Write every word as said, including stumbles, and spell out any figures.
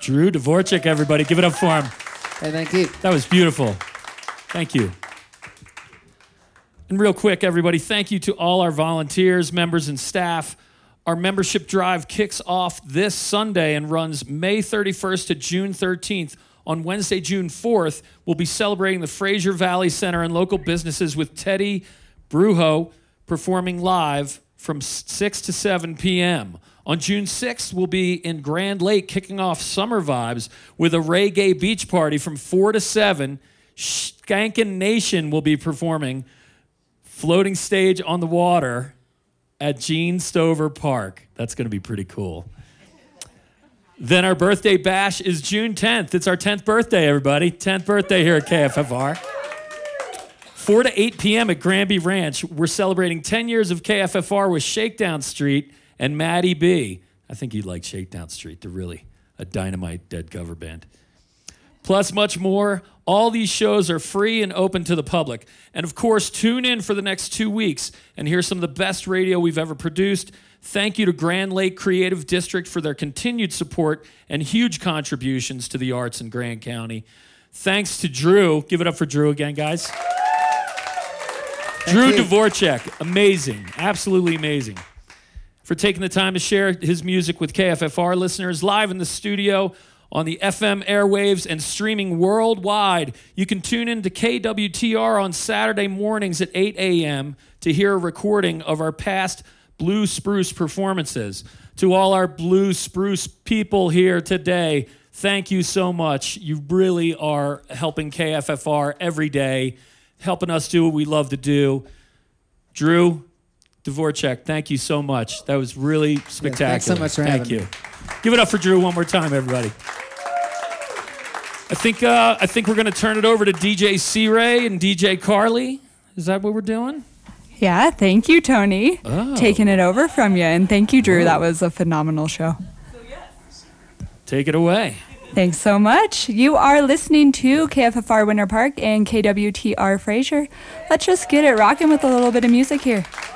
Drew Dvorak, everybody. Give it up for him. Hey, thank you. That was beautiful. Thank you. And real quick, everybody, thank you to all our volunteers, members, and staff. Our membership drive kicks off this Sunday and runs May thirty-first to June thirteenth. On Wednesday, June fourth, we'll be celebrating the Fraser Valley Center and local businesses with Teddy Brujo performing live from six to seven p.m. On June sixth, we'll be in Grand Lake kicking off Summer Vibes with a reggae beach party from four to seven. Skankin' Nation will be performing floating stage on the water at Gene Stover Park. That's going to be pretty cool. Then our birthday bash is June tenth. It's our tenth birthday, everybody. tenth birthday here at K F F R. four to eight p.m. at Granby Ranch. We're celebrating ten years of K F F R with Shakedown Street and Maddie B. I think you'd like Shakedown Street. They're really a dynamite dead cover band. Plus much more. All these shows are free and open to the public. And of course, tune in for the next two weeks and hear some of the best radio we've ever produced. Thank you to Grand Lake Creative District for their continued support and huge contributions to the arts in Grand County. Thanks to Drew. Give it up for Drew again, guys. Drew you. Dvorak, amazing, absolutely amazing, for taking the time to share his music with K F F R listeners live in the studio, on the F M airwaves, and streaming worldwide. You can tune in to K W T R on Saturday mornings at eight a.m. to hear a recording of our past Blue Spruce performances. To all our Blue Spruce people here today, thank you so much. You really are helping K F F R every day, helping us do what we love to do. Drew Dvorak, thank you so much. That was really spectacular. Yeah, thanks so much for thank having you. me. Give it up for Drew one more time, everybody. I think uh, I think we're going to turn it over to D J C-Ray and D J Carly. Is that what we're doing? Yeah, thank you, Tony. Oh. Taking it over from you. And thank you, Drew. Oh. That was a phenomenal show. Take it away. Thanks so much. You are listening to K F F R Winter Park and K W T R Fraser. Let's just get it rocking with a little bit of music here.